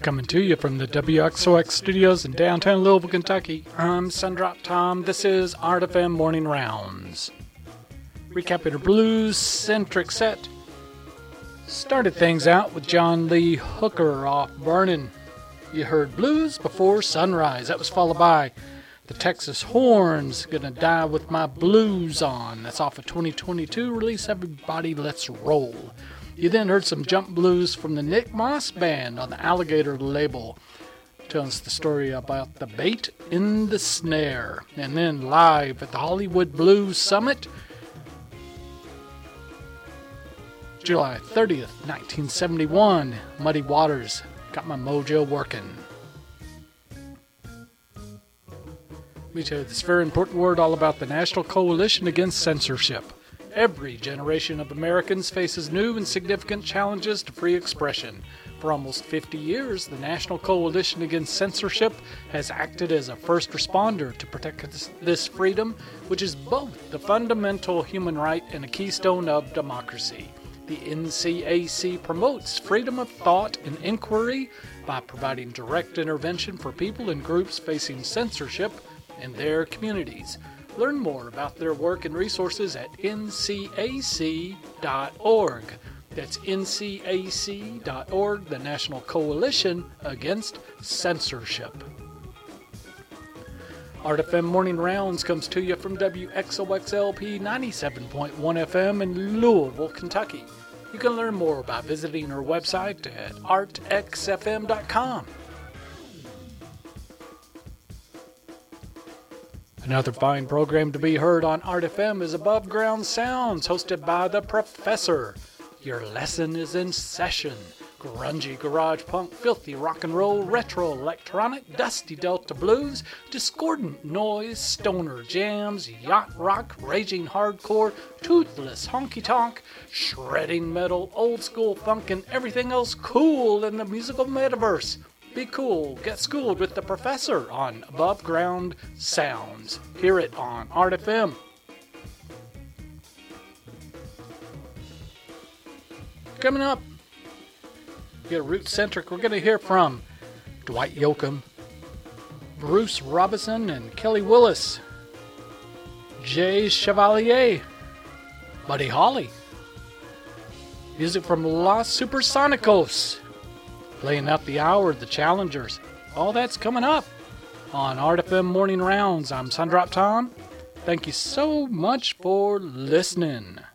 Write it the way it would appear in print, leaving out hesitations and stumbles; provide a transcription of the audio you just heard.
Coming to you from the WXOX studios in downtown Louisville, Kentucky. I'm Sundrop Tom. This is Art FM Morning Rounds. Recapping our blues-centric set. Started things out with John Lee Hooker off Burnin'. You heard Blues Before Sunrise. That was followed by the Texas Horns, Gonna Die With My Blues On. That's off of 2022 release, Everybody Let's Roll. You then heard some jump blues from the Nick Moss Band on the Alligator label, telling us the story about the bait in the snare. And then live at the Hollywood Blues Summit, July 30th, 1971, Muddy Waters, Got My Mojo Working. Let me tell you this very important word all about the National Coalition Against Censorship. Every generation of Americans faces new and significant challenges to free expression. For almost 50 years, the National Coalition Against Censorship has acted as a first responder to protect this freedom, which is both the fundamental human right and a keystone of democracy. The NCAC promotes freedom of thought and inquiry by providing direct intervention for people and groups facing censorship in their communities. Learn more about their work and resources at ncac.org. That's ncac.org, the National Coalition Against Censorship. Art FM Morning Rounds comes to you from WXOXLP 97.1 FM in Louisville, Kentucky. You can learn more by visiting our website at artxfm.com. Another fine program to be heard on Art FM is Above Ground Sounds, hosted by The Professor. Your lesson is in session. Grungy garage punk, filthy rock and roll, retro electronic, dusty Delta blues, discordant noise, stoner jams, yacht rock, raging hardcore, toothless honky tonk, shredding metal, old school funk, and everything else cool in the musical metaverse. Be cool, get schooled with The Professor on Above Ground Sounds. Hear it on Art FM. Coming up, we get Root Centric. We're going to hear from Dwight Yoakam, Bruce Robinson, and Kelly Willis, Jay Chevalier, Buddy Holly. Music from Los Supersonicos. Playing out the hour, the Challengers. All that's coming up on Art FM Morning Rounds. I'm Sundrop Tom. Thank you so much for listening.